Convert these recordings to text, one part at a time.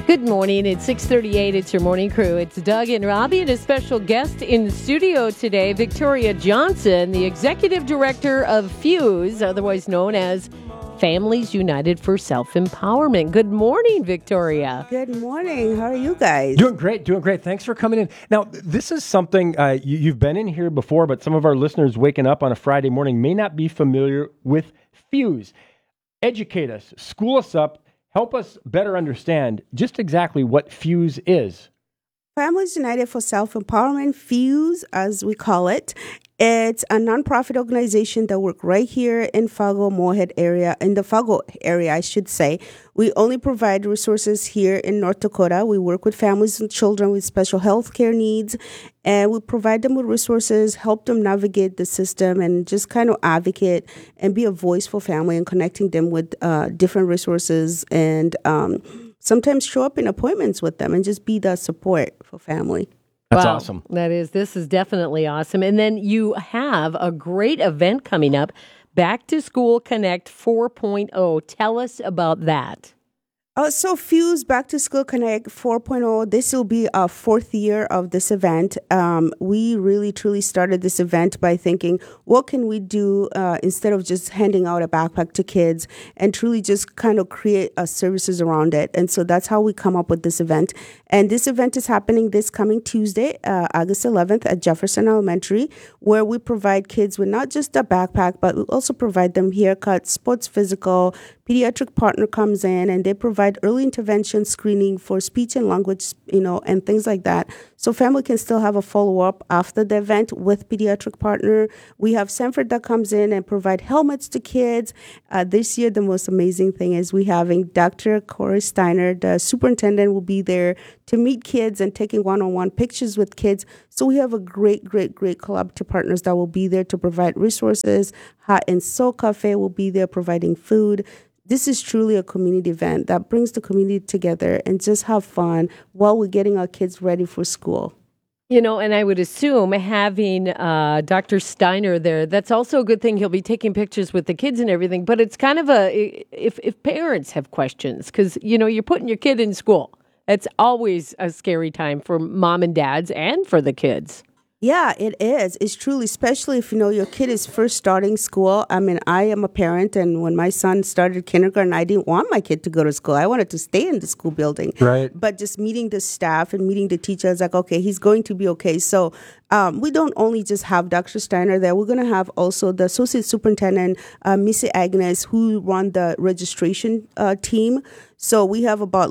Good morning. It's 6:38. It's your morning crew. It's Doug and Robbie and a special guest in the studio today, Victoria Johnson, the executive director of FUSE, otherwise known as Families United for Self-Empowerment. Good morning, Victoria. Good morning. How are you guys? Doing great. Thanks for coming in. Now, this is something you've been in here before, but some of our listeners waking up on a Friday morning may not be familiar with FUSE. Educate us, school us up, help us better understand just exactly what FUSE is. Families United for Self-Empowerment, FUSE, as we call it. It's a nonprofit organization that works right here in Fargo-Moorhead area, in the Fargo area, I should say. We only provide resources here in North Dakota. We work with families and children with special health care needs, and we provide them with resources, help them navigate the system, and just kind of advocate and be a voice for family and connecting them with different resources and sometimes show up in appointments with them and just be that support for family. That's Wow. awesome. This is definitely awesome. And then you have a great event coming up, Back to School Connect 4.0. Tell us about that. So FUSE Back to School Connect 4.0, this will be our fourth year of this event. We really, truly started this event by thinking, what can we do instead of just handing out a backpack to kids and truly just kind of create services around it. And so that's how we come up with this event. And this event is happening this coming Tuesday, August 11th at Jefferson Elementary, where we provide kids with not just a backpack, but we also provide them haircuts, sports physical, pediatric partner comes in, and they provide early intervention screening for speech and language, and things like that. So family can still have a follow-up after the event with pediatric partner. We have Sanford that comes in and provide helmets to kids. This year, the most amazing thing is we having Dr. Corey Steiner, the superintendent, will be there to meet kids and taking one-on-one pictures with kids. So we have a great collaborative partners that will be there to provide resources. Hot and Soul Cafe will be there providing food. This is truly a community event that brings the community together and just have fun while we're getting our kids ready for school. And I would assume having Dr. Steiner there, that's also a good thing. He'll be taking pictures with the kids and everything. But it's kind of if parents have questions, because, you're putting your kid in school. It's always a scary time for mom and dads and for the kids. Yeah, it is. It's truly, especially if, your kid is first starting school. I mean, I am a parent, and when my son started kindergarten, I didn't want my kid to go to school. I wanted to stay in the school building. Right. But just meeting the staff and meeting the teachers, like, okay, he's going to be okay. So we don't only just have Dr. Steiner there. We're going to have also the associate superintendent, Missy Agnes, who run the registration team. So we have about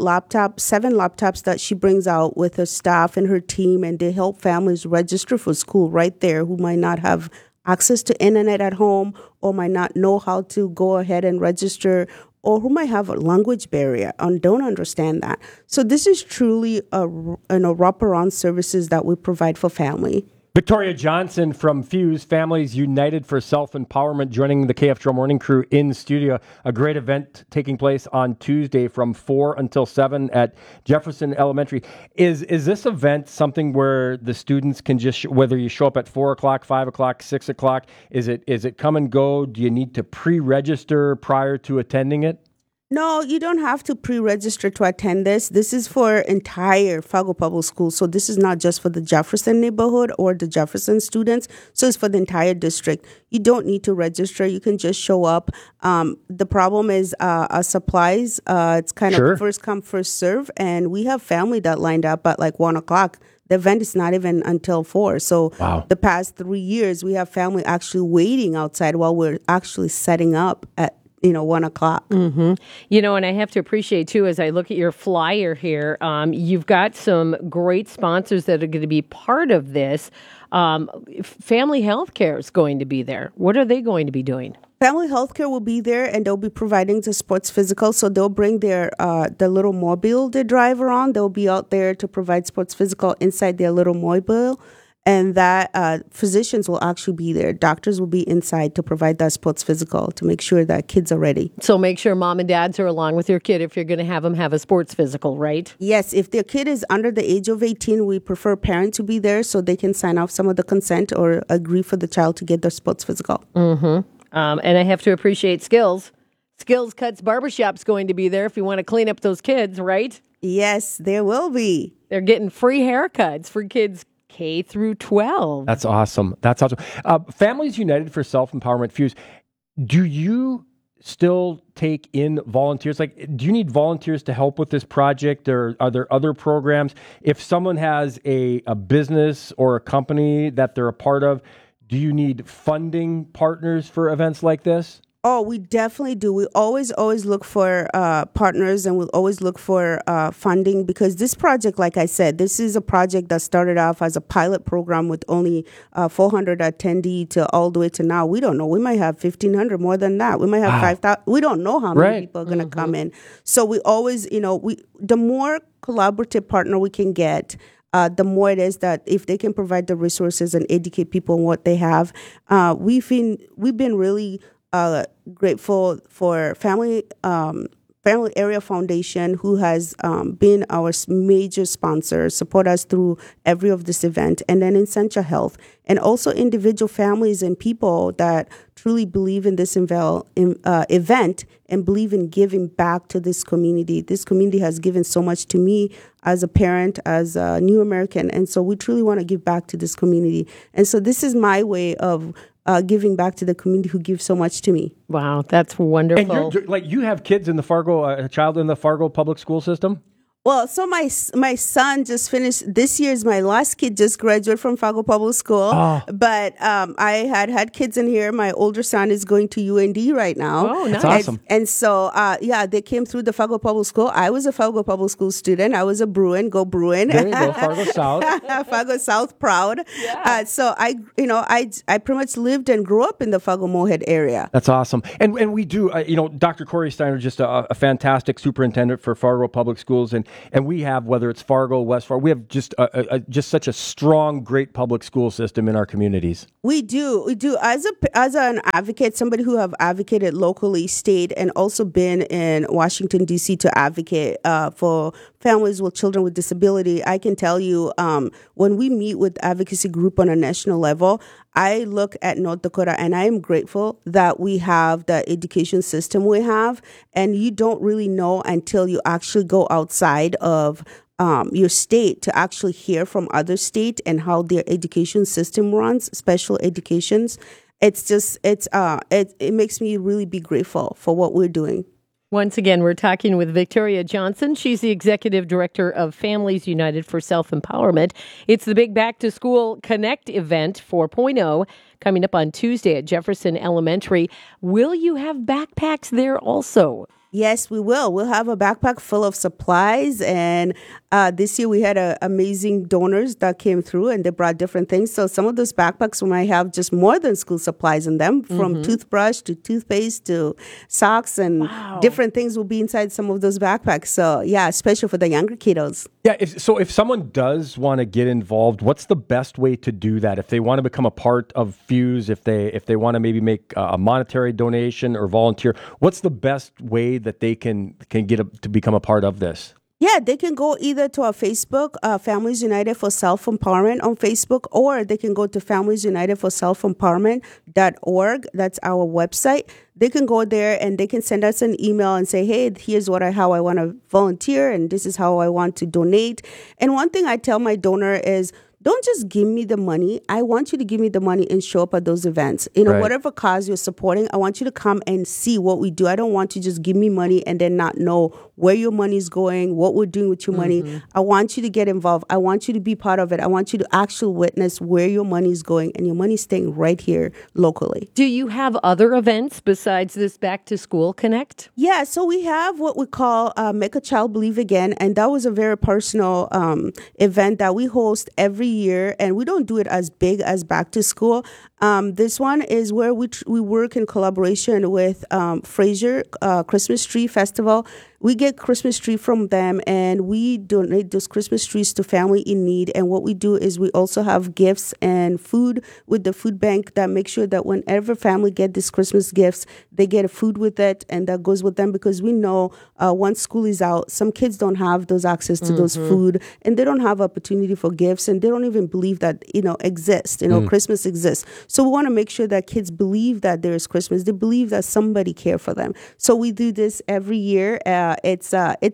7 laptops that she brings out with her staff and her team, and they help families register for school right there who might not have access to internet at home or might not know how to go ahead and register, or who might have a language barrier and don't understand that. So this is truly a wraparound services that we provide for family. Victoria Johnson from FUSE, Families United for Self-Empowerment, joining the KFTRO Morning Crew in studio. A great event taking place on Tuesday from 4 until 7 at Jefferson Elementary. Is this event something where the students can just, whether you show up at 4 o'clock, 5 o'clock, 6 o'clock, is it come and go? Do you need to pre-register prior to attending it? No, you don't have to pre-register to attend this. This is for entire Fargo Public Schools. So this is not just for the Jefferson neighborhood or the Jefferson students. So it's for the entire district. You don't need to register. You can just show up. The problem is our supplies. It's kind of first come, first serve. And we have family that lined up at like 1 o'clock. The event is not even until 4. So The past 3 years, we have family actually waiting outside while we're actually setting up at 1 o'clock. Mm-hmm. And I have to appreciate, too, as I look at your flyer here, you've got some great sponsors that are going to be part of this. Family Healthcare is going to be there. What are they going to be doing? Family Healthcare will be there, and they'll be providing the sports physical. So they'll bring their the little mobile they drive around. They'll be out there to provide sports physical inside their little mobile. And that physicians will actually be there. Doctors will be inside to provide that sports physical to make sure that kids are ready. So make sure mom and dads are along with your kid if you're going to have them have a sports physical, right? Yes. If their kid is under the age of 18, we prefer parent to be there so they can sign off some of the consent or agree for the child to get their sports physical. Mm-hmm. And I have to appreciate skills. Skills Cuts Barbershop's going to be there if you want to clean up those kids, right? Yes, there will be. They're getting free haircuts for kids K through 12. That's awesome. That's awesome. Families United for Self-Empowerment, Fuse, do you still take in volunteers? Like, do you need volunteers to help with this project, or are there other programs? If someone has a business or a company that they're a part of, do you need funding partners for events like this? Oh, we definitely do. We always look for partners, and we'll always look for funding, because this project, like I said, this is a project that started off as a pilot program with only 400 attendee to all the way to now. We don't know. We might have 1,500, more than that. We might have 5,000. We don't know how many people are going to come in. So we always, the more collaborative partner we can get, the more it is that if they can provide the resources and educate people on what they have. We've been really grateful for Family Area Foundation, who has been our major sponsor, support us through every of this event, and then Essentia Health, and also individual families and people that truly believe in this event and believe in giving back to this community. This community has given so much to me as a parent, as a new American, and so we truly want to give back to this community. And so this is my way of giving back to the community who gives so much to me. Wow, that's wonderful. And you have kids in the Fargo, a child in the Fargo public school system? Well, so my son just finished, this year is my last kid, just graduated from Fargo Public School. Oh. But I had kids in here. My older son is going to UND right now. Oh, nice. That's awesome. And so, they came through the Fargo Public School. I was a Fargo Public School student. I was a Bruin. Go Bruin. There you go, Fargo South. Fargo South, proud. Yeah. So I pretty much lived and grew up in the Fargo Moorhead area. That's awesome. And we do, Dr. Corey Steiner, just a fantastic superintendent for Fargo Public Schools. And we have, whether it's Fargo, West Fargo, we have just such a strong, great public school system in our communities. We do. As an advocate, somebody who have advocated locally, state, and also been in Washington, D.C. to advocate for families with children with disability, I can tell you, when we meet with advocacy group on a national level, I look at North Dakota and I am grateful that we have the education system we have. And you don't really know until you actually go outside of your state to actually hear from other state and how their education system runs, special educations. It makes me really be grateful for what we're doing. Once again, we're talking with Victoria Johnson. She's the Executive Director of Families United for Self-Empowerment. It's the big Back to School Connect event 4.0 coming up on Tuesday at Jefferson Elementary. Will you have backpacks there also? Yes, we will. We'll have a backpack full of supplies. And this year we had amazing donors that came through and they brought different things. So some of those backpacks might have just more than school supplies in them, from toothbrush to toothpaste to socks, and different things will be inside some of those backpacks. So yeah, especially for the younger kiddos. Yeah. If someone does want to get involved, what's the best way to do that? If they want to become a part of Fuse, if they want to maybe make a monetary donation or volunteer, what's the best way that they can get to become a part of this? Yeah, they can go either to our Facebook, Families United for Self-Empowerment on Facebook, or they can go to familiesunitedforselfempowerment.org. That's our website. They can go there and they can send us an email and say, hey, here's how I want to volunteer, and this is how I want to donate. And one thing I tell my donor is, don't just give me the money. I want you to give me the money and show up at those events. Right. Whatever cause you're supporting, I want you to come and see what we do. I don't want you to just give me money and then not know where your money is going, what we're doing with your money. I want you to get involved. I want you to be part of it. I want you to actually witness where your money is going, and your money is staying right here locally. Do you have other events besides this Back to School Connect? Yeah, so we have what we call Make a Child Believe Again, and that was a very personal event that we host every year, and we don't do it as big as Back to School. This one is where we work in collaboration with Fraser Christmas Tree Festival. we get Christmas tree from them, and we donate those Christmas trees to family in need. And what we do is we also have gifts and food with the food bank that make sure that whenever family get these Christmas gifts, they get a food with it, and that goes with them, because we know once school is out, some kids don't have those access to those food, and they don't have opportunity for gifts, and they don't even believe that exists. Christmas exists. So we want to make sure that kids believe that there is Christmas. They believe that somebody care for them. So we do this every year. It's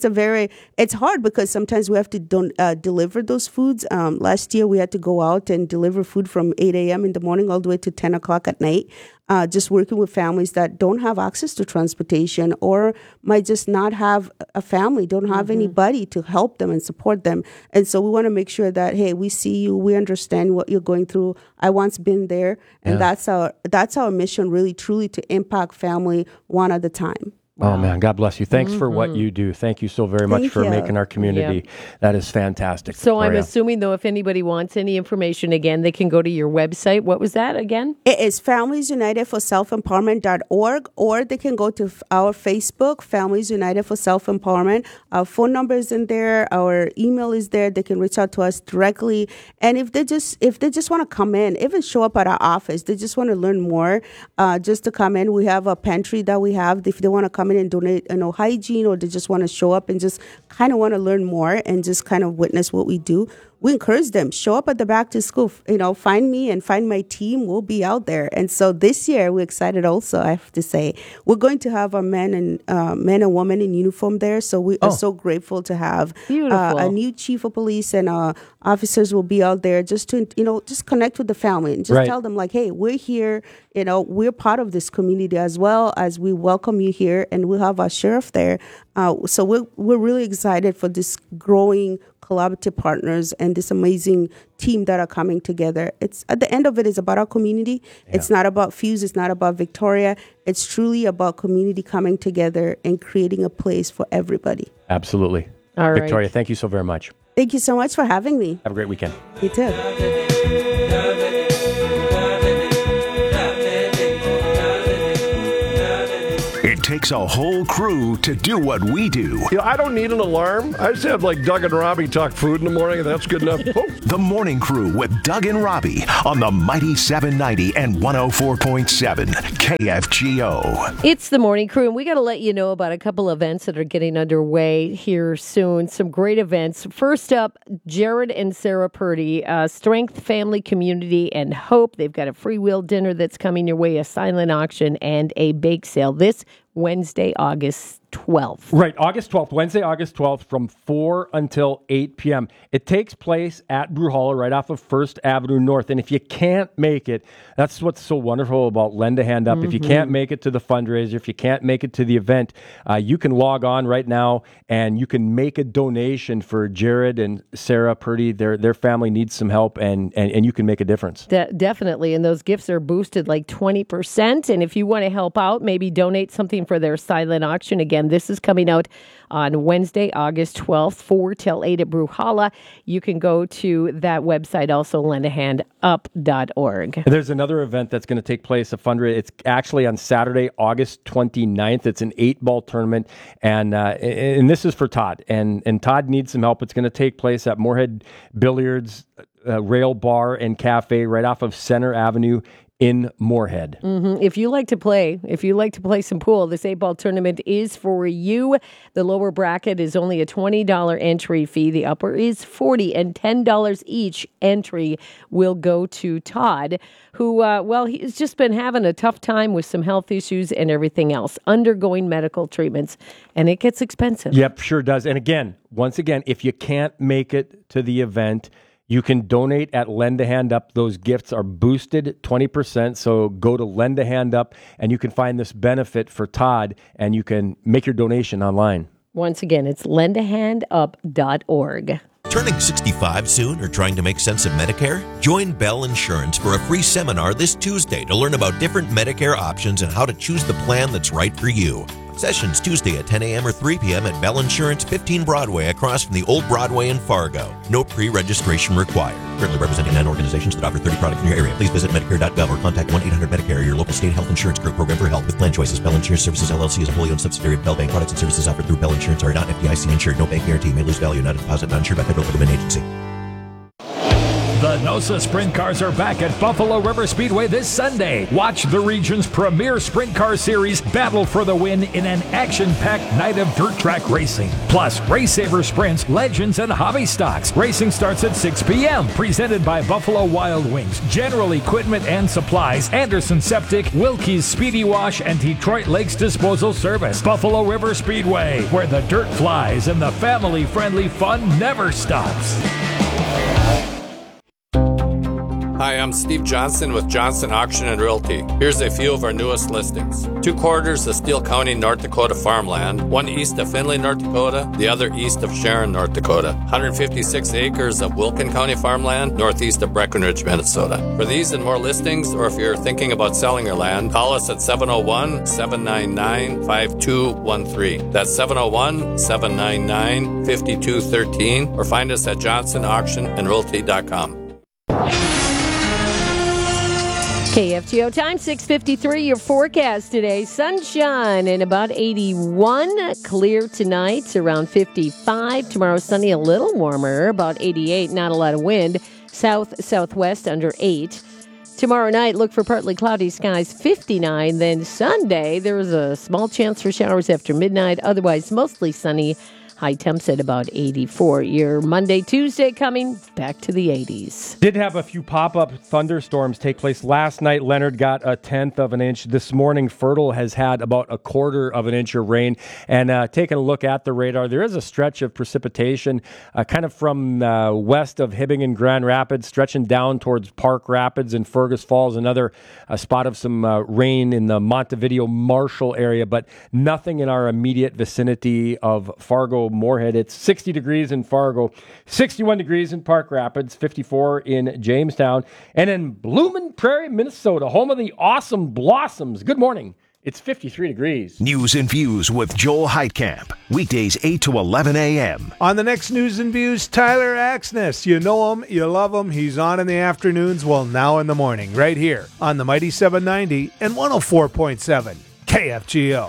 hard because sometimes we have to deliver those foods. Last year we had to go out and deliver food from 8 a.m. in the morning all the way to 10 o'clock at night. Just working with families that don't have access to transportation, or might just not have a family, don't have anybody to help them and support them. And so we want to make sure that, hey, we see you, we understand what you're going through. I once been there, and that's our mission, really, truly, to impact family one at a time. Wow. Oh, man, God bless you. Thanks for what you do. Thank you so very much for making our community. That is fantastic. So Victoria. I'm assuming, though, if anybody wants any information, again, they can go to your website. What was that again? It is FamiliesUnitedForSelfEmpowerment.org, or they can go to our Facebook, Families United for Self-Empowerment. Our phone number is in there. Our email is there. They can reach out to us directly. And if they just want to come in, even show up at our office, they just want to learn more, just to come in. We have a pantry that we have. If they want to come in and donate, hygiene, or they just want to show up and just kind of want to learn more and just kind of witness what we do, we encourage them, show up at the back to school, find me and find my team. We'll be out there. And so this year we're excited also, I have to say. We're going to have our men and women in uniform there. So we are so grateful to have a new chief of police, and officers will be out there just to, just connect with the family and just tell them, like, hey, we're here, we're part of this community as well, as we welcome you here, and we'll have our sheriff there. So we're really excited for this growing collaborative partners and this amazing team that are coming together. It's at the end of it is about our community. Yeah. It's not about Fuse. It's not about Victoria. It's truly about community coming together and creating a place for everybody. Absolutely. All right. Victoria, thank you so very much. Thank you so much for having me. Have a great weekend. You too. It takes a whole crew to do what we do. I don't need an alarm. I just have Doug and Robbie talk food in the morning, and that's good enough. The Morning Crew with Doug and Robbie on the Mighty 790 and 104.7 KFGO. It's the Morning Crew, and we got to let you know about a couple events that are getting underway here soon. Some great events. First up, Jared and Sarah Purdy, Strength, Family, Community, and Hope. They've got a free will dinner that's coming your way, a silent auction, and a bake sale. This Wednesday, August 12th. Right, August 12th, Wednesday, August 12th from 4 until 8 p.m. It takes place at Bruhala right off of 1st Avenue North. And if you can't make it, that's what's so wonderful about Lend a Hand Up. If you can't make it to the fundraiser, if you can't make it to the event, you can log on right now and you can make a donation for Jared and Sarah Purdy. Their family needs some help, and you can make a difference. Definitely. And those gifts are boosted 20%. And if you want to help out, maybe donate something for their silent auction. Again, this is coming out on Wednesday, August 12th, 4 till 8 at Bruhala. You can go to that website, also lendahandup.org. There's another event that's going to take place, a fundraiser. It's actually on Saturday, August 29th. It's an 8-ball tournament, and this is for Todd. And Todd needs some help. It's going to take place at Moorhead Billiards, Rail Bar and Cafe right off of Center Avenue in Moorhead. If you like to play some pool, this 8-ball tournament is for you. The lower bracket is only a $20 entry fee. The upper is $40, and $10 each entry will go to Todd, who, he's just been having a tough time with some health issues and everything else, undergoing medical treatments, and it gets expensive. Yep, sure does. And once again, if you can't make it to the event, you can donate at Lend a Hand Up. Those gifts are boosted 20%. So go to Lend a Hand Up, and you can find this benefit for Todd, and you can make your donation online. Once again, it's lendahandup.org. Turning 65 soon or trying to make sense of Medicare? Join Bell Insurance for a free seminar this Tuesday to learn about different Medicare options and how to choose the plan that's right for you. Sessions Tuesday at 10 a.m. or 3 p.m. at Bell Insurance, 15 Broadway, across from the Old Broadway in Fargo. No pre-registration required. Currently representing 9 organizations that offer 30 products in your area. Please visit Medicare.gov or contact 1-800-MEDICARE, your local state health insurance group. Program for health with plan choices. Bell Insurance Services LLC is a wholly owned subsidiary of Bell Bank. Products and services offered through Bell Insurance are not FDIC insured. No bank guarantee. May lose value. Not a deposit. Not insured by federal government agency. The NOSA Sprint Cars are back at Buffalo River Speedway this Sunday. Watch the region's premier sprint car series battle for the win in an action-packed night of dirt track racing. Plus, Race Saver Sprints, Legends, and Hobby Stocks. Racing starts at 6 p.m. Presented by Buffalo Wild Wings, General Equipment and Supplies, Anderson Septic, Wilkie's Speedy Wash, and Detroit Lakes Disposal Service. Buffalo River Speedway, where the dirt flies and the family-friendly fun never stops. Hi, I'm Steve Johnson with Johnson Auction and Realty. Here's a few of our newest listings. 2 quarters of Steele County, North Dakota farmland, one east of Findlay, North Dakota, the other east of Sharon, North Dakota. 156 acres of Wilkin County farmland, northeast of Breckenridge, Minnesota. For these and more listings, or if you're thinking about selling your land, call us at 701-799-5213. That's 701-799-5213, or find us at johnsonauctionandrealty.com. KFGO time, 6:53, your forecast today. Sunshine and about 81. Clear tonight, around 55. Tomorrow, sunny, a little warmer, about 88. Not a lot of wind. South-southwest, under 8. Tomorrow night, look for partly cloudy skies, 59. Then Sunday, there is a small chance for showers after midnight. Otherwise, mostly sunny. High temps at about 84. Your Monday, Tuesday coming back to the 80s. Did have a few pop-up thunderstorms take place last night. Leonard got 1/10 of an inch. This morning, Fertile has had about 1/4 of an inch of rain. And taking a look at the radar, there is a stretch of precipitation kind of from west of Hibbing and Grand Rapids, stretching down towards Park Rapids and Fergus Falls. Another spot of some rain in the Montevideo Marshall area, but nothing in our immediate vicinity of Fargo Moorhead. It's 60 degrees in Fargo, 61 degrees in Park Rapids, 54 in Jamestown, and in Bloomin' Prairie, Minnesota, home of the awesome Blossoms. Good morning. It's 53 degrees. News and Views with Joel Heitkamp. Weekdays 8 to 11 a.m. On the next News and Views, Tyler Axness. You know him, you love him. He's on in the afternoons, well, now in the morning, right here on the Mighty 790 and 104.7 KFGO.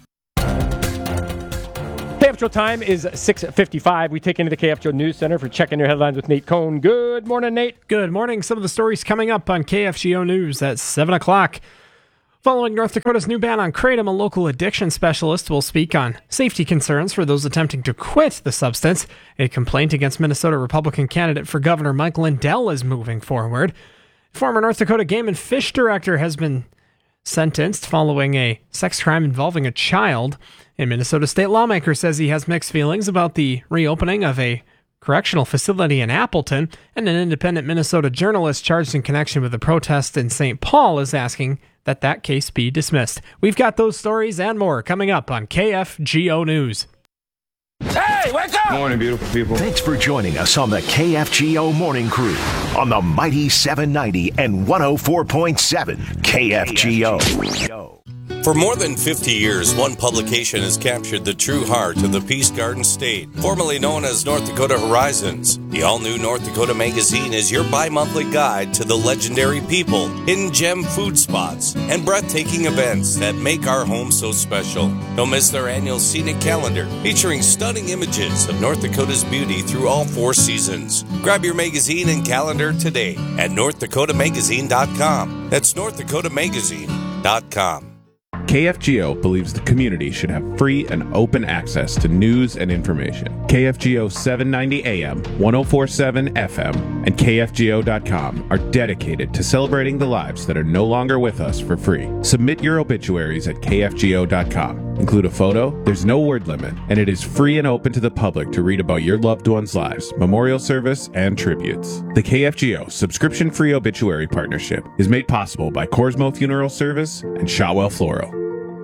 KFGO time is 6:55. We take into the KFGO News Center for checking your headlines with Nate Cohn. Good morning, Nate. Good morning. Some of the stories coming up on KFGO News at 7 o'clock. Following North Dakota's new ban on Kratom, a local addiction specialist will speak on safety concerns for those attempting to quit the substance. A complaint against Minnesota Republican candidate for governor Mike Lindell is moving forward. Former North Dakota Game and Fish director has been sentenced following a sex crime involving a child. A Minnesota state lawmaker says he has mixed feelings about the reopening of a correctional facility in Appleton, and an independent Minnesota journalist charged in connection with the protest in St. Paul is asking that case be dismissed. We've got those stories and more coming up on KFGO News. Hey, wake up! Morning, beautiful people. Thanks for joining us on the KFGO Morning Crew on the Mighty 790 and 104.7 KFGO. For more than 50 years, one publication has captured the true heart of the Peace Garden State, formerly known as North Dakota Horizons. The all-new North Dakota Magazine is your bi-monthly guide to the legendary people, hidden gem food spots, and breathtaking events that make our home so special. Don't miss their annual scenic calendar, featuring stunning images of North Dakota's beauty through all 4 seasons. Grab your magazine and calendar today at NorthDakotaMagazine.com. That's NorthDakotaMagazine.com. KFGO believes the community should have free and open access to news and information. KFGO 790 AM, 104.7 FM, and KFGO.com are dedicated to celebrating the lives that are no longer with us for free. Submit your obituaries at KFGO.com. Include a photo, there's no word limit, and it is free and open to the public to read about your loved ones' lives, memorial service, and tributes. The KFGO subscription-free obituary partnership is made possible by Corsmo Funeral Service and Shotwell Floral.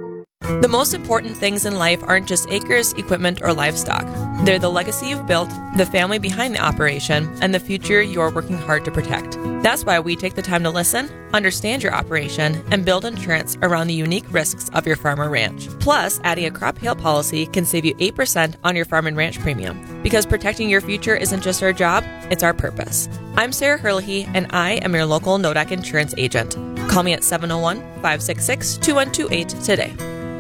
The most important things in life aren't just acres, equipment, or livestock. They're the legacy you've built, the family behind the operation, and the future you're working hard to protect. That's why we take the time to listen, understand your operation, and build insurance around the unique risks of your farm or ranch. Plus, adding a crop hail policy can save you 8% on your farm and ranch premium. Because protecting your future isn't just our job, it's our purpose. I'm Sarah Herlihy, and I am your local NODAC insurance agent. Call me at 701-566-2128 today.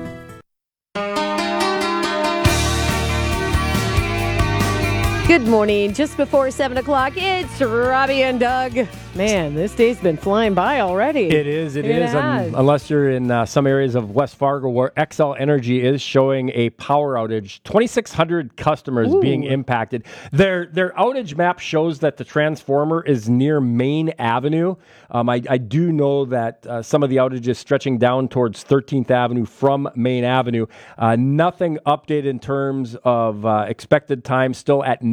Good morning. Just before 7 o'clock, it's Robbie and Doug. Man, this day's been flying by already. It is. Unless you're in some areas of West Fargo where XL Energy is showing a power outage. 2,600 customers being impacted. Their outage map shows that the transformer is near Main Avenue. I do know that some of the outage is stretching down towards 13th Avenue from Main Avenue. Nothing updated in terms of expected time. Still at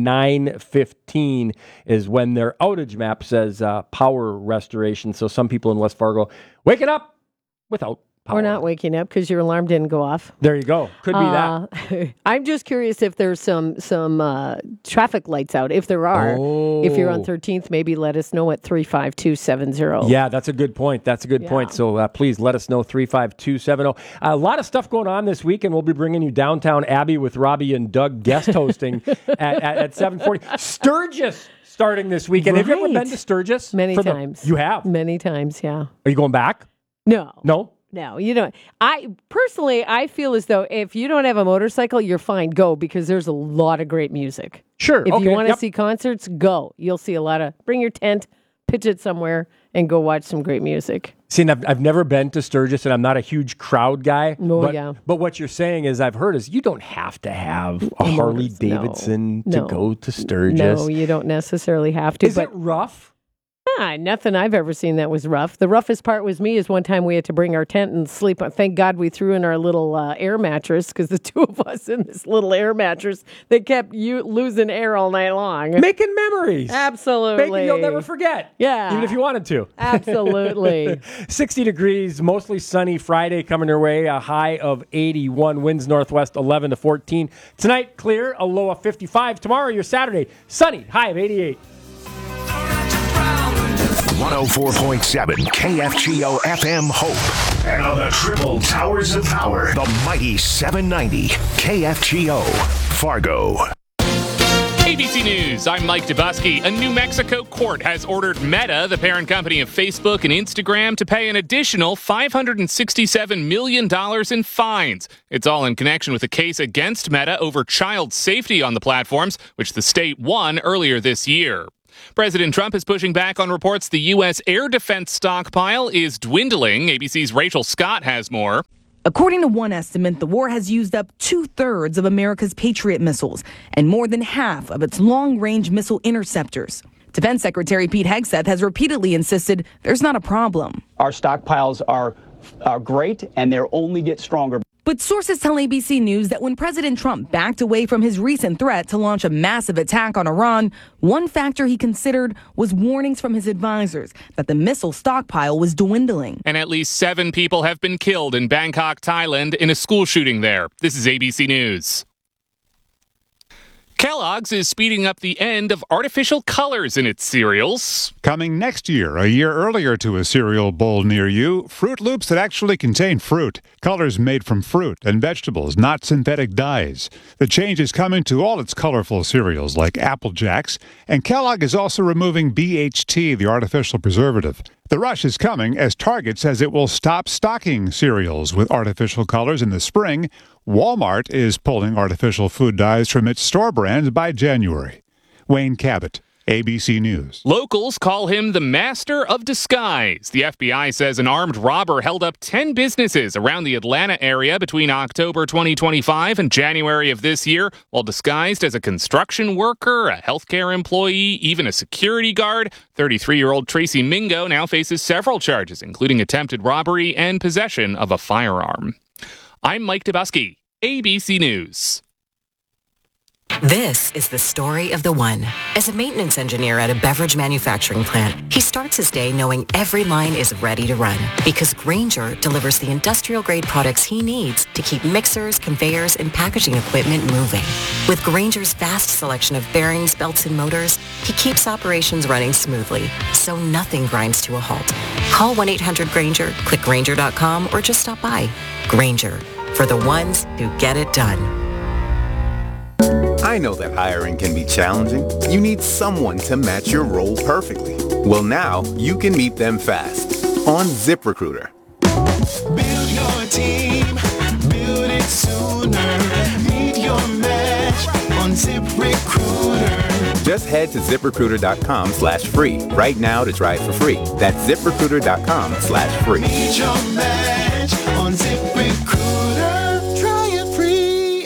9:15 is when their outage map says power restoration. So some people in West Fargo waking up without power. Or not waking up because your alarm didn't go off. There you go. Could be that. I'm just curious if there's some traffic lights out. If there are, if you're on 13th, maybe let us know at 35270. Yeah, that's a good point. Point. So please let us know, 35270. A lot of stuff going on this week, and we'll be bringing you Downtown Abbey with Robbie and Doug guest hosting at 7:40. Sturgis starting this weekend. Have you ever been to Sturgis? Many times. You have? Many times, yeah. Are you going back? No. No? No, you don't. I feel as though if you don't have a motorcycle, you're fine. Go, because there's a lot of great music. Sure. If you want to see concerts, go. You'll see a lot of. Bring your tent, pitch it somewhere, and go watch some great music. See, and I've never been to Sturgis, and I'm not a huge crowd guy. But what you're saying is, I've heard is you don't have to have a Harley Davidson to go to Sturgis. No, you don't necessarily have to. Is it rough? Nothing I've ever seen that was rough. The roughest part was me is one time we had to bring our tent and sleep. Thank God we threw in our little air mattress, because the two of us in this little air mattress, they kept losing air all night long. Making memories. Absolutely. You'll never forget. Yeah. Even if you wanted to. Absolutely. 60 degrees, mostly sunny. Friday coming your way, a high of 81. Winds northwest 11 to 14. Tonight, clear, a low of 55. Tomorrow, your Saturday, sunny, high of 88. 104.7 KFGO FM Hope. And on the triple towers of power, the mighty 790 KFGO Fargo. ABC News, I'm Mike Dubusky. A New Mexico court has ordered Meta, the parent company of Facebook and Instagram, to pay an additional $567 million in fines. It's all in connection with a case against Meta over child safety on the platforms, which the state won earlier this year. President Trump is pushing back on reports the U.S. air defense stockpile is dwindling. ABC's Rachel Scott has more. According to one estimate, the war has used up 2/3 of America's Patriot missiles and more than half of its long-range missile interceptors. Defense Secretary Pete Hegseth has repeatedly insisted there's not a problem. Our stockpiles are great, and they'll only get stronger. But sources tell ABC News that when President Trump backed away from his recent threat to launch a massive attack on Iran, one factor he considered was warnings from his advisors that the missile stockpile was dwindling. And at least 7 people have been killed in Bangkok, Thailand, in a school shooting there. This is ABC News. Kellogg's is speeding up the end of artificial colors in its cereals. Coming next year, a year earlier to a cereal bowl near you, Fruit Loops that actually contain fruit. Colors made from fruit and vegetables, not synthetic dyes. The change is coming to all its colorful cereals like Apple Jacks, and Kellogg is also removing BHT, the artificial preservative. The rush is coming as Target says it will stop stocking cereals with artificial colors in the spring. Walmart is pulling artificial food dyes from its store brands by January. Wayne Cabot, ABC News. Locals call him the master of disguise. The FBI says an armed robber held up 10 businesses around the Atlanta area between October 2025 and January of this year, while disguised as a construction worker, a healthcare employee, even a security guard. 33-year-old Tracy Mingo now faces several charges, including attempted robbery and possession of a firearm. I'm Mike Dubusky, ABC News. This is the story of the one. As a maintenance engineer at a beverage manufacturing plant, he starts his day knowing every line is ready to run because Grainger delivers the industrial-grade products he needs to keep mixers, conveyors, and packaging equipment moving. With Grainger's vast selection of bearings, belts, and motors, he keeps operations running smoothly, so nothing grinds to a halt. Call 1-800-GRAINGER, click Grainger.com, or just stop by. Grainger, for the ones who get it done. I know that hiring can be challenging. You need someone to match your role perfectly. Well, now you can meet them fast on ZipRecruiter. Build your team, build it sooner. Meet your match on ZipRecruiter. Just head to ZipRecruiter.com/free right now to try it for free. That's ZipRecruiter.com/free. Meet your match on ZipRecruiter. Try it free.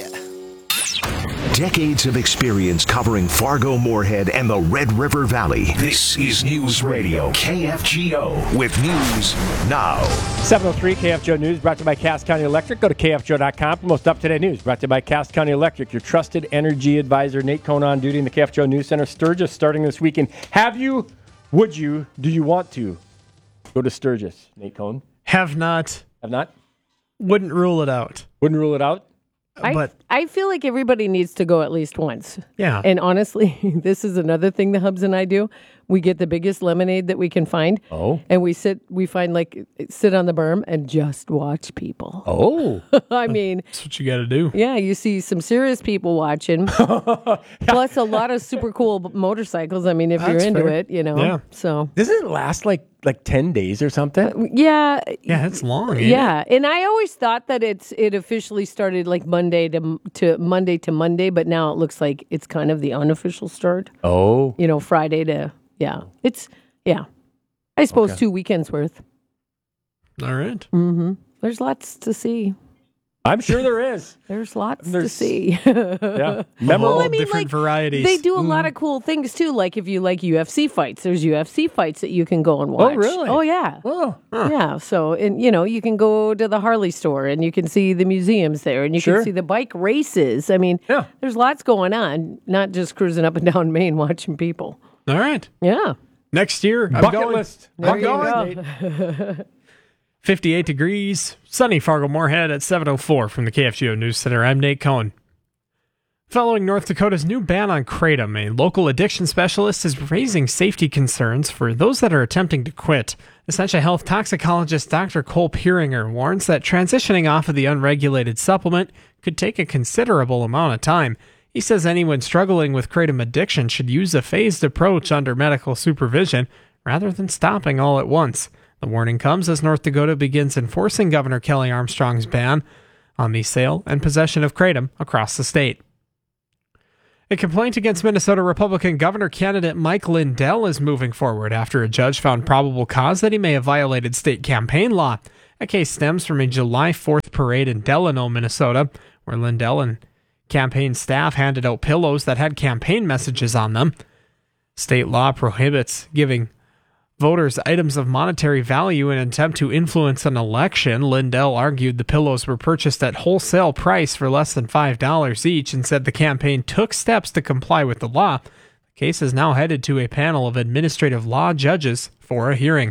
Decades of experience covering Fargo, Moorhead, and the Red River Valley. This is News Radio KFGO with news now. 7:03 KFGO News brought to you by Cass County Electric. Go to KFGO.com for most up-to-date news. Brought to you by Cass County Electric, your trusted energy advisor. Nate Cohn on duty in the KFGO News Center. Sturgis starting this weekend. Have you, would you, do you want to go to Sturgis, Nate Cohn? Have not. Have not? Wouldn't rule it out. Wouldn't rule it out? I feel like everybody needs to go at least once. Yeah. And honestly, this is another thing the Hubs and I do. We get the biggest lemonade that we can find. Oh. And we sit on the berm and just watch people. Oh. I mean. That's what you got to do. Yeah, you see some serious people watching. Plus a lot of super cool motorcycles. I mean, if you're into it, you know. Yeah. So. Doesn't it last like 10 days or something? Yeah. Yeah, it's long. Yeah. And I always thought that it officially started like Monday to Monday, but now it looks like it's kind of the unofficial start. Oh. You know, Friday to, I suppose Okay. 2 weekends worth. All right. Mm-hmm. There's lots to see. I'm sure there is. There's lots to see. Yeah. Memorable, different varieties. They do a lot of cool things too. Like if you like UFC fights, there's UFC fights that you can go and watch. Oh, really? Oh, yeah. Oh. Yeah. So, and you can go to the Harley store and you can see the museums there and you Sure. can see the bike races. I mean, there's lots going on, not just cruising up and down Maine watching people. All right. Yeah. Next year, I'm Bucket going. list. There I'm you going. go. 58 degrees, sunny Fargo Moorhead at 7:04 from the KFGO News Center. I'm Nate Cohn. Following North Dakota's new ban on kratom, a local addiction specialist is raising safety concerns for those that are attempting to quit. Essentia Health toxicologist Dr. Cole Pieringer warns that transitioning off of the unregulated supplement could take a considerable amount of time. He says anyone struggling with kratom addiction should use a phased approach under medical supervision rather than stopping all at once. The warning comes as North Dakota begins enforcing Governor Kelly Armstrong's ban on the sale and possession of kratom across the state. A complaint against Minnesota Republican governor candidate Mike Lindell is moving forward after a judge found probable cause that he may have violated state campaign law. A case stems from a July 4th parade in Delano, Minnesota, where Lindell and campaign staff handed out pillows that had campaign messages on them. State law prohibits giving voters items of monetary value in an attempt to influence an election. Lindell argued the pillows were purchased at wholesale price for less than $5 each and said the campaign took steps to comply with the law. The case is now headed to a panel of administrative law judges for a hearing.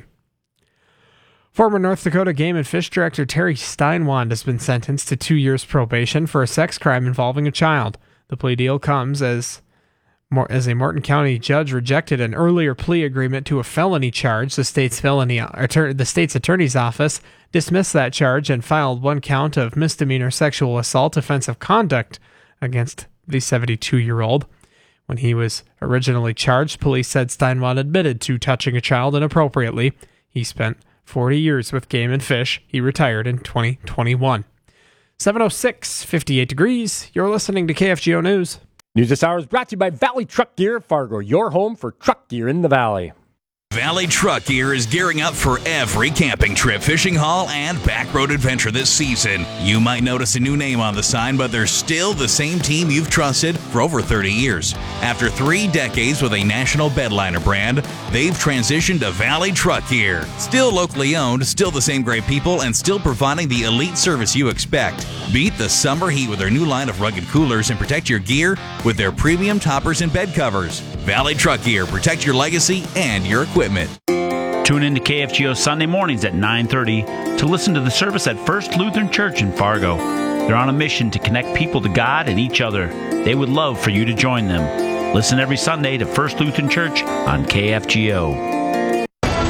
Former North Dakota Game and Fish Director Terry Steinwand has been sentenced to 2 years probation for a sex crime involving a child. The plea deal comes as a Morton County judge rejected an earlier plea agreement to a felony charge. The state's attorney's office dismissed that charge and filed one count of misdemeanor sexual assault offensive conduct against the 72-year-old. When he was originally charged, police said Steinwand admitted to touching a child inappropriately. He spent 40 years with Game and Fish. He retired in 2021. 7:06, 58 degrees. You're listening to KFGO News. News this hour is brought to you by Valley Truck Gear, Fargo, your home for truck gear in the valley. Valley Truck Gear is gearing up for every camping trip, fishing haul, and backroad adventure this season. You might notice a new name on the sign, but they're still the same team you've trusted for over 30 years. After 3 decades with a national bedliner brand, they've transitioned to Valley Truck Gear. Still locally owned, still the same great people, and still providing the elite service you expect. Beat the summer heat with their new line of rugged coolers and protect your gear with their premium toppers and bed covers. Valley Truck Gear, protect your legacy and your equipment. Tune in to KFGO Sunday mornings at 9:30 to listen to the service at First Lutheran Church in Fargo. They're on a mission to connect people to God and each other. They would love for you to join them. Listen every Sunday to First Lutheran Church on KFGO.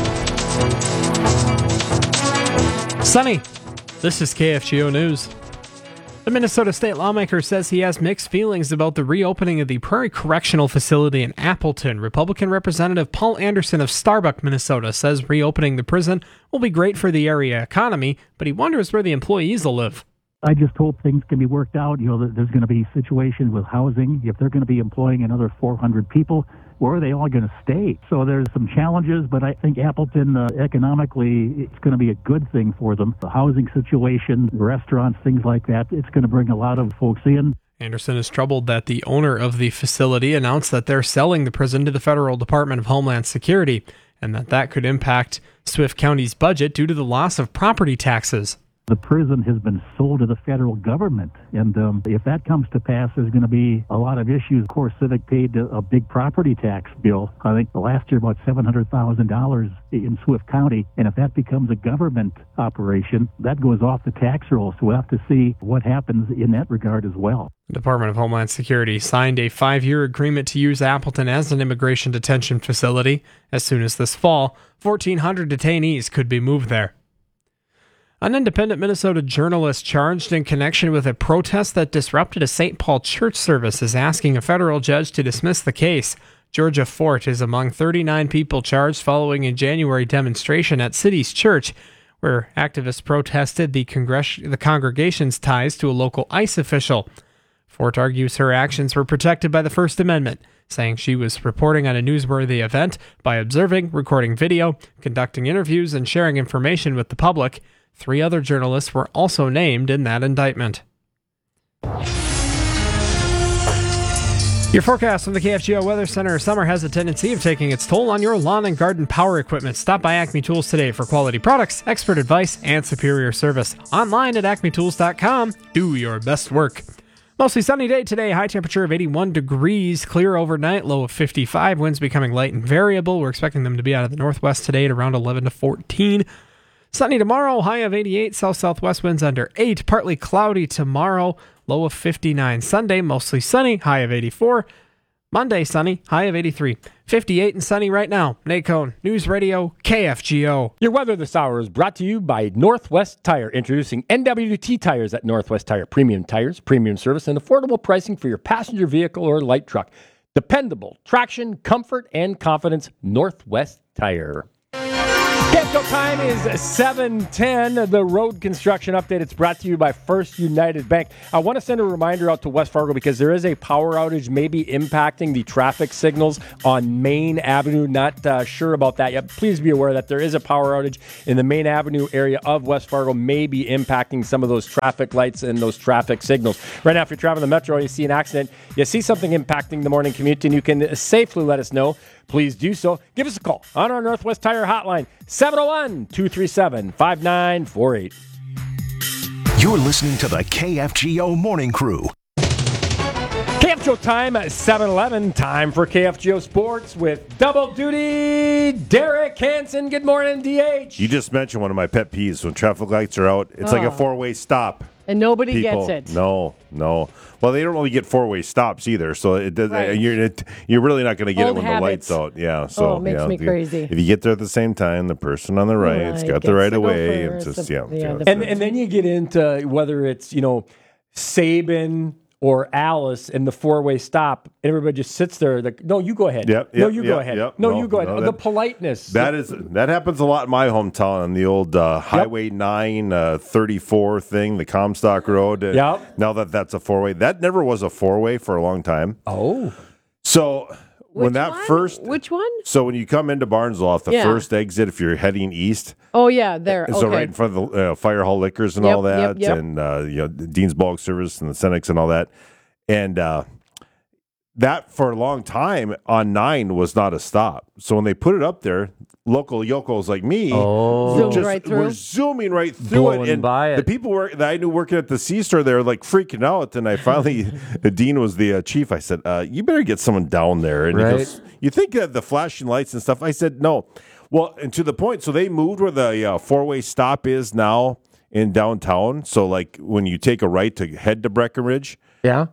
Sunny, this is KFGO News. The Minnesota state lawmaker says he has mixed feelings about the reopening of the Prairie Correctional Facility in Appleton. Republican Representative Paul Anderson of Starbuck, Minnesota, says reopening the prison will be great for the area economy, but he wonders where the employees will live. I just hope things can be worked out. You know, that there's going to be situations with housing. If they're going to be employing another 400 people, where are they all going to stay? So there's some challenges, but I think Appleton, economically, it's going to be a good thing for them. The housing situation, restaurants, things like that, it's going to bring a lot of folks in. Anderson is troubled that the owner of the facility announced that they're selling the prison to the Federal Department of Homeland Security, and that could impact Swift County's budget due to the loss of property taxes. The prison has been sold to the federal government, and if that comes to pass, there's going to be a lot of issues. Of course, Civic paid a big property tax bill. I think last year about $700,000 in Swift County, and if that becomes a government operation, that goes off the tax roll. So we'll have to see what happens in that regard as well. The Department of Homeland Security signed a 5-year agreement to use Appleton as an immigration detention facility. As soon as this fall, 1,400 detainees could be moved there. An independent Minnesota journalist charged in connection with a protest that disrupted a St. Paul church service is asking a federal judge to dismiss the case. Georgia Fort is among 39 people charged following a January demonstration at City's Church, where activists protested the congregation's ties to a local ICE official. Fort argues her actions were protected by the First Amendment, saying she was reporting on a newsworthy event by observing, recording video, conducting interviews, and sharing information with the public. 3 other journalists were also named in that indictment. Your forecast from the KFGO Weather Center. Summer has a tendency of taking its toll on your lawn and garden power equipment. Stop by Acme Tools today for quality products, expert advice, and superior service. Online at acmetools.com. Do your best work. Mostly sunny day today. High temperature of 81 degrees. Clear overnight. Low of 55. Winds becoming light and variable. We're expecting them to be out of the northwest today at around 11 to 14. Sunny tomorrow, high of 88, south-southwest winds under 8. Partly cloudy tomorrow, low of 59. Sunday, mostly sunny, high of 84. Monday, sunny, high of 83. 58 and sunny right now. Nate Cohn, News Radio, KFGO. Your weather this hour is brought to you by Northwest Tire, introducing NWT tires at Northwest Tire. Premium tires, premium service, and affordable pricing for your passenger vehicle or light truck. Dependable traction, comfort, and confidence. Northwest Tire. KFGO time is 7:10. The road construction update. It's brought to you by First United Bank. I want to send a reminder out to West Fargo because there is a power outage maybe impacting the traffic signals on Main Avenue. Not sure about that yet. Please be aware that there is a power outage in the Main Avenue area of West Fargo, may be impacting some of those traffic lights and those traffic signals. Right now, if you're traveling the metro and you see an accident, you see something impacting the morning commute, and you can safely let us know, please do so. Give us a call on our Northwest Tire hotline, 701-237-5948. You're listening to the KFGO Morning Crew. KFGO time at 7:11. Time for KFGO Sports with double duty Derek Hansen. Good morning, DH. You just mentioned one of my pet peeves. When traffic lights are out, it's like a four-way stop. And nobody gets it. No. Well, they don't really get four-way stops either, so it does, you're really not going to get Old it when habits. the lights out. Yeah, so it makes me crazy. If you get there at the same time, the person on the right's got the right of way. It's just And then you get into whether it's Saban or Alice in the four-way stop, and everybody just sits there like, no, you go ahead. No, you go ahead. No, you go ahead. The politeness. That happens a lot in my hometown on the old Highway 9, 34 thing, the Comstock Road. Now that's a four-way. That never was a four-way for a long time. Oh. So when that first. Which one? So when you come into Barnesville off the Yeah. first exit, if you're heading east, Oh yeah, there. so Okay. right in front of the Fire Hall Liquors and Yep, all that, yep. and Dean's Bulk Service and the Senex and all that, and that for a long time on 9 was not a stop. So when they put it up there, local yokos like me, Zoomed right through? were zooming right through Blowing it, and by it. the people that I knew working at the C-store, they were like freaking out. And I finally, Dean was the chief. I said, "You better get someone down there." And he Right. goes, "You think that the flashing lights and stuff?" I said, "No." Well, and to the point, so they moved where the four-way stop is now in downtown. So like when you take a right to head to Breckenridge, Yeah.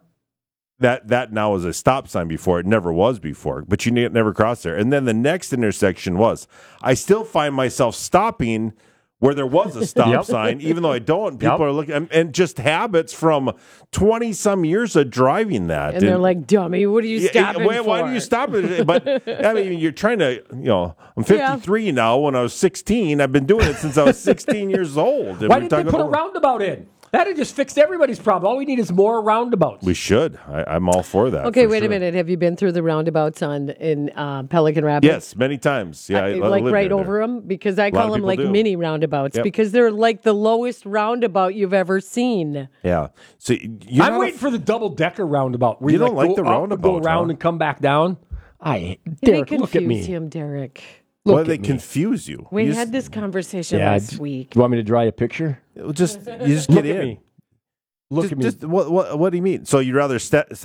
that now is a stop sign before. It never was before, but you never cross there. And then the next intersection was. I still find myself stopping where there was a stop Yep. sign, even though I don't. People Yep. are looking, and just habits from 20-some years of driving that. And they're like, "Dummy, what are you stopping for?" Why do you stop it? But I mean, you're trying to, I'm 53 now. When I was 16, I've been doing it since I was 16 years old. And Why we're did they talking put a about- roundabout in? That had just fixed everybody's problem. All we need is more roundabouts. We should. I'm all for that. Okay, for wait sure. a minute. Have you been through the roundabouts in Pelican Rapids? Yes, many times. Yeah, I like lived right near there. over them, because I A lot call of them people like do. mini roundabouts Yep. because they're like the lowest roundabout you've ever seen. Yeah. So I'm waiting for the double-decker roundabout. Where You don't like go the up and roundabout, go around huh? and come back down. They Derek, look at confuse me. him, Derek. Why Look do they at me. confuse you? We You had this conversation Yeah, last week. Do you want me to draw you a picture? just Look get at in. me. Look at me. Just, what do you mean? So you'd rather sit at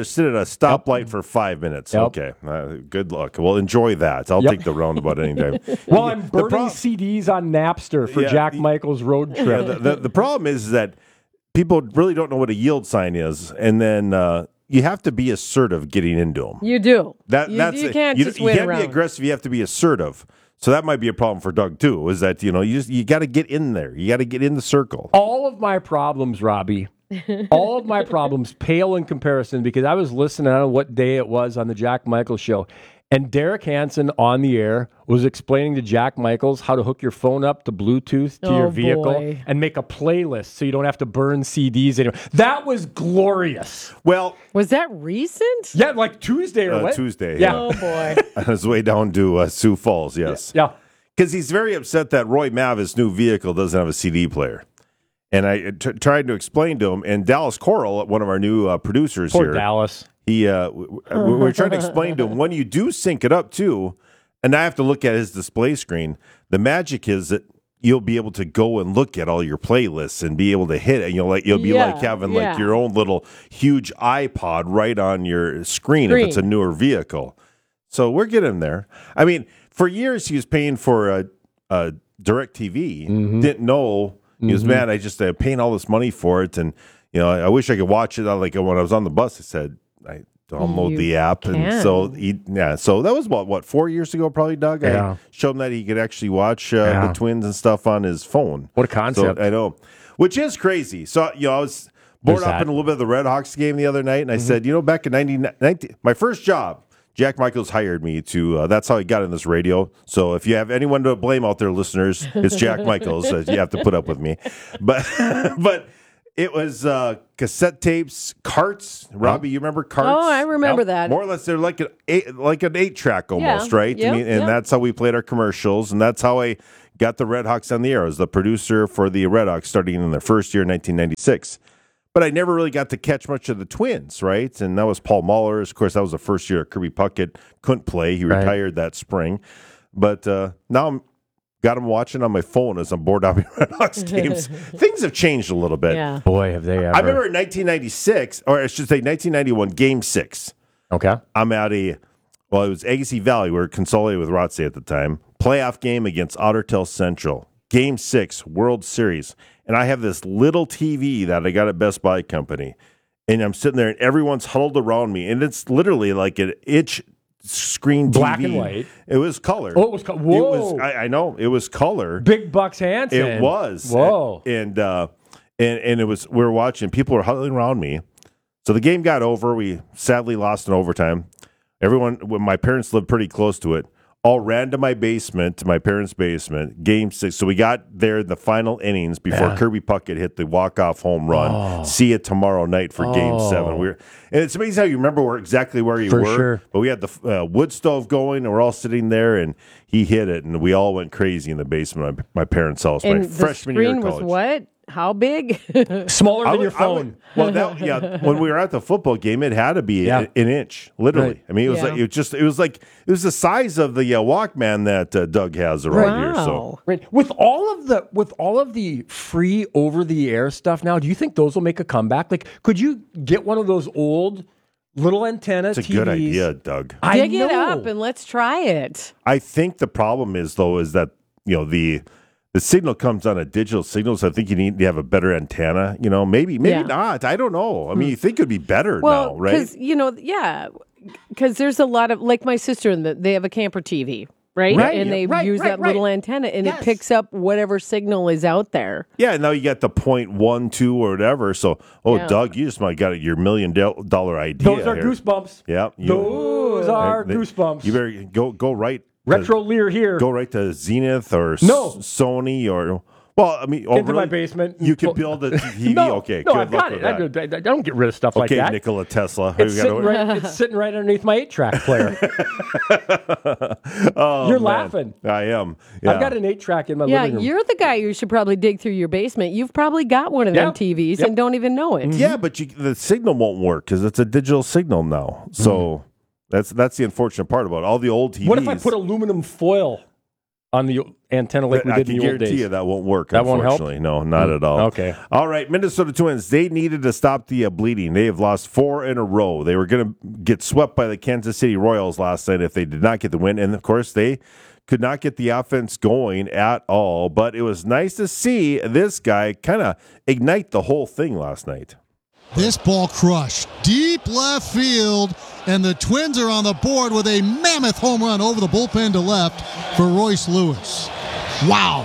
a stoplight for 5 minutes? Yep. Okay, good luck. Well, enjoy that. I'll Yep. take the roundabout anytime. Well, I'm The burning prob- CDs on Napster for Yeah, Jack Michael's road Yeah, trip. the problem is that people really don't know what a yield sign is, and then you have to be assertive getting into them. You do. That's you it. can't you, just you wait can't around. be aggressive. You have to be assertive. So that might be a problem for Doug too. Is that you got to get in there. You got to get in the circle. All of my problems, Robbie, all of my problems pale in comparison because I was listening, I don't know what day it was on the Jack Michaels show, and Derek Hansen on the air was explaining to Jack Michaels how to hook your phone up to Bluetooth to your Oh, vehicle boy. and make a playlist so you don't have to burn CDs anymore. That was glorious. Well, Was that recent? Yeah, like Tuesday or what? Tuesday. Yeah. Oh boy. On his way down to Sioux Falls. Yes. Yeah. Because he's very upset that Roy Mavis' new vehicle doesn't have a CD player. And I tried to explain to him, and Dallas Coral, one of our new producers Poor here, Dallas. we were trying to explain to him when you do sync it up too, and I have to look at his display screen. The magic is that you'll be able to go and look at all your playlists and be able to hit it. You'll be like having like your own little huge iPod right on your screen. If it's a newer vehicle. So we're getting there. I mean, for years he was paying for a DirecTV. Didn't know. He was mad. I'm paying all this money for it, and I wish I could watch it. Like when I was on the bus, I said I download the app, and so so that was what 4 years ago, probably, Doug. Yeah. I showed him that he could actually watch the Twins and stuff on his phone. What a concept! So, I know, which is crazy. So I was bored up in a little bit of the Red Hawks game the other night, and I said, back in 1990, my first job. Jack Michaels hired me to, that's how he got in this radio. So if you have anyone to blame out there, listeners, it's Jack Michaels. You have to put up with me. But it was cassette tapes, carts. Robbie, you remember carts? Oh, I remember that. More or less, they're like an 8-track almost, Yeah. right? Yep, I mean, and yep. that's how we played our commercials. And that's how I got the Red Hawks on the air. I was the producer for the Red Hawks starting in their first year in 1996. But I never really got to catch much of the Twins, right? And that was Paul Mullers. Of course, that was the first year Kirby Puckett couldn't play. He retired that spring. But now I'm got him watching on my phone as I'm bored out of Red Hawks games. Things have changed a little bit. Yeah. Boy, have they ever. I remember in 1996, or I should say 1991, Game 6. Okay. I'm at it was Agassiz Valley. We were consolidated with Rothsay at the time. Playoff game against Ottertail Central. Game 6, World Series. And I have this little TV that I got at Best Buy Company. And I'm sitting there and everyone's huddled around me. And it's literally like an inch screen TV. Black and white. It was color. Oh, it was color. Whoa. It was, I know. It was color. Big Bucks Hansen. It was. Whoa. And it was, we were watching. People were huddling around me. So the game got over. We sadly lost in overtime. When my parents lived pretty close to it, all ran to my basement, to my parents' basement, game 6. So we got there in the final innings before Kirby Puckett hit the walk-off home run. See it tomorrow night for game 7. And it's amazing how you remember exactly where you For were. sure. But we had the wood stove going, and we're all sitting there, and he hit it, and we all went crazy in the basement of my parents' house. And my the freshman year screen of was college. what? How big? Smaller than your phone. When we were at the football game, it had to be an inch, literally. Right. I mean, it was like it was the size of the Walkman that Doug has around here. So With all of the free over the air stuff now, do you think those will make a comeback? Like, could you get one of those old little antenna it's a TVs? good idea, Doug. Dig it up and let's try it. I think the problem is that the signal comes on a digital signal, so I think you need to have a better antenna. Maybe not. I don't know. I mean, you think it would be better now, right? Because there's a lot of, like my sister, they have a camper TV, right? And they use that little antenna, and it picks up whatever signal is out there. Yeah, now you got the 0.12 or whatever. So, Doug, you just might got your $1 million idea. Those are here. goosebumps. Yeah, those are goosebumps. You better go right. Retro Lear here. Go right to Zenith or Sony or. Well, I mean, into my basement. You can build a TV. Okay, no, good I've luck got with it. that. I don't get rid of stuff like that. Okay, Nikola Tesla. It's sitting right underneath my 8-track player. You're laughing. I am. Yeah. I've got an 8-track in my living room. You're the guy who should probably dig through your basement. You've probably got one of them TVs and don't even know it. Yeah, but the signal won't work because it's a digital signal now. So that's the unfortunate part about it. All the old TVs. What if I put aluminum foil on the antenna like we did in the old days? I can guarantee you that won't work, that won't help? No, not at all. Okay. All right, Minnesota Twins, they needed to stop the bleeding. They have lost 4 in a row. They were going to get swept by the Kansas City Royals last night if they did not get the win. And, of course, they could not get the offense going at all. But it was nice to see this guy kind of ignite the whole thing last night. This ball crushed deep left field, and the Twins are on the board with a mammoth home run over the bullpen to left for Royce Lewis. Wow.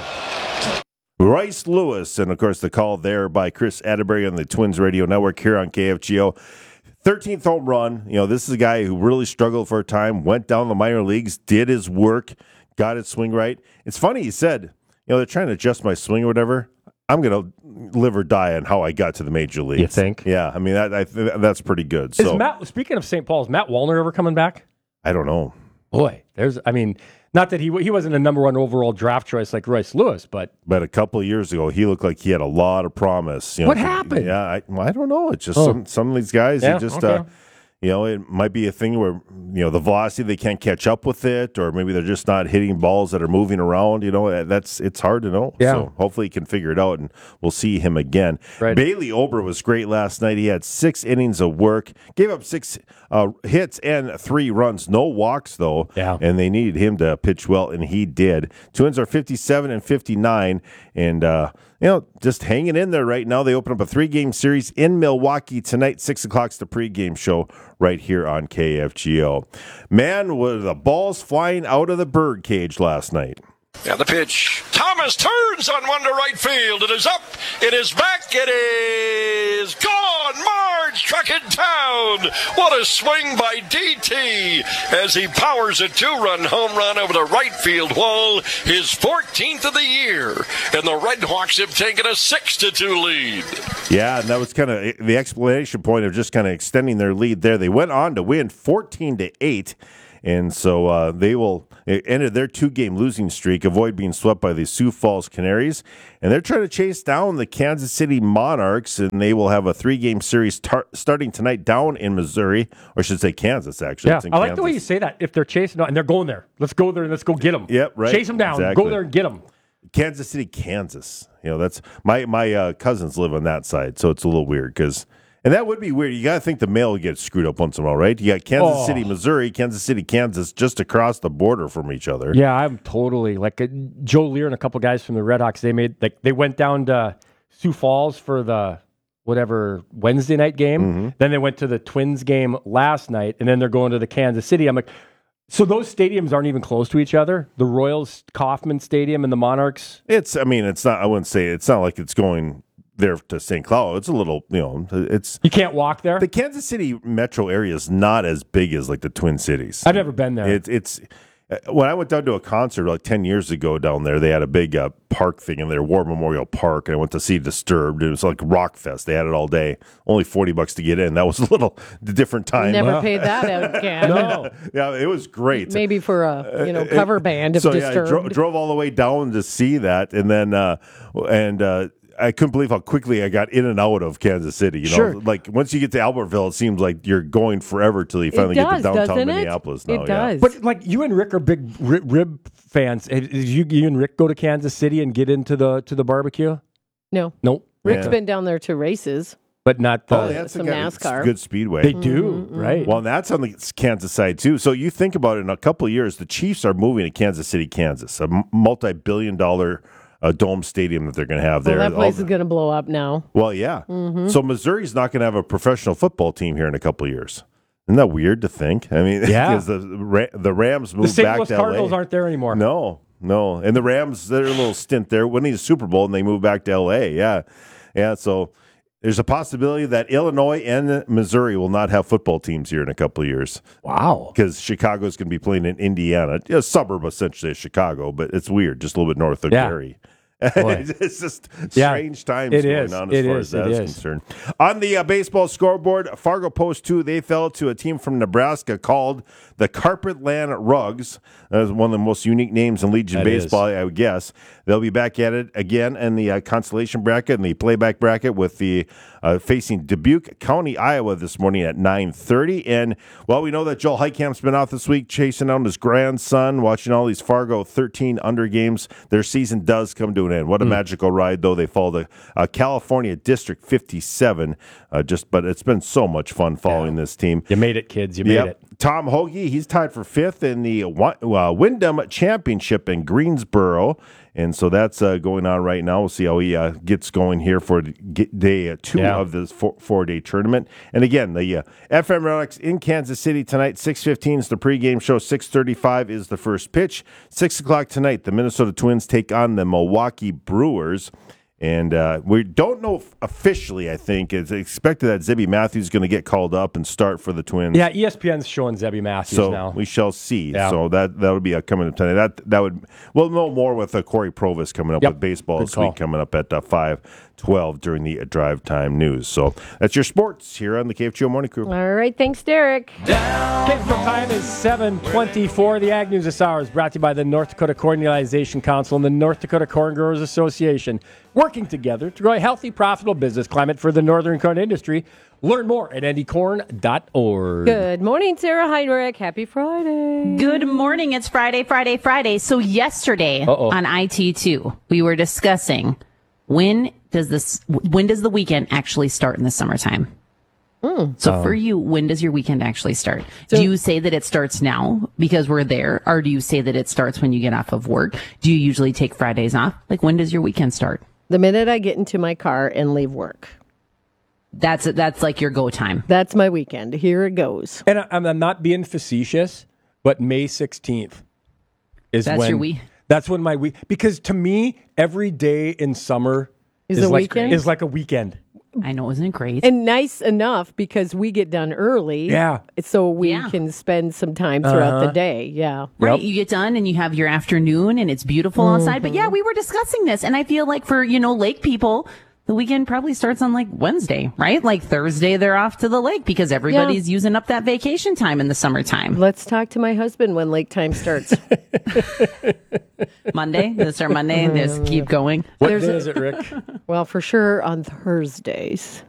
Royce Lewis, and of course the call there by Chris Atterbury on the Twins Radio Network here on KFGO. 13th home run. This is a guy who really struggled for a time, went down the minor leagues, did his work, got his swing right. It's funny, he said, they're trying to adjust my swing or whatever. I'm going to live or die on how I got to the major leagues. You think? Yeah, I mean, that's pretty good. So, speaking of St. Paul, is Matt Wallner ever coming back? I don't know. Boy, not that he wasn't a number 1 overall draft choice like Royce Lewis, but a couple of years ago, he looked like he had a lot of promise. What happened? Yeah, I don't know. It's just some of these guys, they just... it might be a thing where, the velocity, they can't catch up with it, or maybe they're just not hitting balls that are moving around. It's hard to know. Yeah. So hopefully he can figure it out, and we'll see him again. Right. Bailey Ober was great last night. He had 6 innings of work, gave up 6 hits and 3 runs. No walks, though. Yeah. And they needed him to pitch well, and he did. Twins are 57 and 59, and just hanging in there right now. They open up a 3-game series in Milwaukee tonight. 6 o'clock's the pregame show right here on KFGO. Man, were the balls flying out of the bird cage last night. Yeah, the pitch. Thomas turns on one to right field. It is up. It is back. It is gone. Marge struck it down. What a swing by DT as he powers a 2-run home run over the right field wall. His 14th of the year. And the Red Hawks have taken a 6-2 lead. Yeah, and that was kind of the explanation point of just kind of extending their lead there. They went on to win 14-8. And so they will end their 2-game losing streak, avoid being swept by the Sioux Falls Canaries. And they're trying to chase down the Kansas City Monarchs, and they will have a 3-game series starting tonight down in Missouri, or I should say Kansas, actually. Yeah, it's in I like Kansas. the way you say that. If they're chasing, and they're going there. Let's go there and let's go get them. Yep, right. Chase them down. Exactly. Go there and get them. Kansas City, Kansas. That's my cousins live on that side, so it's a little weird because... And that would be weird. You got to think the mail gets screwed up once in a while, right? You got Kansas City, Missouri, Kansas City, Kansas, just across the border from each other. Yeah, I'm totally like Joe Lear and a couple guys from the Red Hawks. They went down to Sioux Falls for the Wednesday night game. Mm-hmm. Then they went to the Twins game last night, and then they're going to the Kansas City. I'm like, so those stadiums aren't even close to each other. The Royals Kauffman Stadium and the Monarchs. It's not. I wouldn't say it's not like it's going there to St. Cloud. It's a little, it's... You can't walk there? The Kansas City metro area is not as big as, like, the Twin Cities. I've never been there. when I went down to a concert like 10 years ago down there, they had a big park thing in there, War Memorial Park, and I went to see Disturbed. It was like Rock Fest. They had it all day. Only $40 to get in. That was a little different time. Never paid that out, Cam. No. Yeah, it was great. Maybe for a cover band of Disturbed. I drove all the way down to see that, and then I couldn't believe how quickly I got in and out of Kansas City. You know, Sure. like once you get to Albertville, it seems like you're going forever till you finally get to downtown Minneapolis. Now, It does. But like you and Rick are big rib fans. Did you and Rick go to Kansas City and get into the barbecue? No. Nope. Rick's been down there to races. But not the that's some NASCAR. good speedway. They do, right? Well, and that's on the Kansas side too. So you think about it, in a couple of years, the Chiefs are moving to Kansas City, Kansas, a multi-billion-dollar dome stadium that they're going to have there. Well, that place is going to blow up now. Well, yeah. Mhm. So Missouri's not going to have a professional football team here in a couple of years. Isn't that weird to think? I mean, Yeah. because the Rams moved The St. back Louis to Cardinals LA. aren't there anymore. No. And the Rams, they're a little stint there, winning the Super Bowl, and they moved back to L.A. Yeah. So there's a possibility that Illinois and Missouri will not have football teams here in a couple of years. Wow. Because Chicago's going to be playing in Indiana, a suburb essentially of Chicago, but it's weird, just a little bit north of Gary. It's just strange times going on as far as that is concerned. On the baseball scoreboard, Fargo Post 2, they fell to a team from Nebraska called the Carpetland Rugs. That is one of the most unique names in Legion baseball, I would guess. They'll be back at it again in the consolation bracket and the playback bracket with the facing Dubuque County, Iowa this morning at 9:30. And, well, we know that Joel Heitkamp's been out this week chasing down his grandson, watching all these Fargo 13 under games. Their season does come to an end. What a magical ride, though. They fall to California District 57. But it's been so much fun following this team. You made it, kids. You made it. Tom Hoagie, he's tied for 5th in the Wyndham Championship in Greensboro. And so that's going on right now. We'll see how he gets going here for day 2 of this 4-day tournament. And again, the FM Relics in Kansas City tonight, 6:15 is the pregame show. 6:35 is the first pitch. 6 o'clock tonight, the Minnesota Twins take on the Milwaukee Brewers. And we don't know officially, I think. It's expected that Zebby Matthews is going to get called up and start for the Twins. Yeah, ESPN's showing Zebby Matthews now. So we shall see. Yeah. So that would be coming up tonight. We'll know more with Corey Provis coming up with baseball this week, coming up at 5:12 during the Drive Time News. So that's your sports here on the KFGO Morning Crew. All right. Thanks, Derek. Baseball time is 7:24. The Ag News this hour is brought to you by the North Dakota Corn Utilization Council and the North Dakota Corn Growers Association, working together to grow a healthy, profitable business climate for the northern corn industry. Learn more at endycorn.org. Good morning, Sarah Heinrich. Happy Friday. Good morning. It's Friday. So yesterday on IT2, we were discussing when does the weekend actually start in the summertime? So for you, when does your weekend actually start? Do you say that it starts now because we're there, or do you say that it starts when you get off of work? Do you usually take Fridays off? Like, when does your weekend start? The minute I get into my car and leave work. That's like your go time. That's my weekend. Here it goes. And I'm not being facetious, but May 16th is That's when your week. That's when my week. Because to me, every day in summer Is a weekend? Is like a weekend. I know, isn't it great? And nice enough because we get done early. Yeah. So we can spend some time throughout the day. Yeah. Right. You get done and you have your afternoon and it's beautiful outside. But yeah, we were discussing this. And I feel like for, lake people, the weekend probably starts on like Wednesday, right? Like Thursday, they're off to the lake because everybody's using up that vacation time in the summertime. Let's talk to my husband when lake time starts. Monday? Let's start Monday and just keep going. What day is it, Rick? Well, for sure on Thursdays.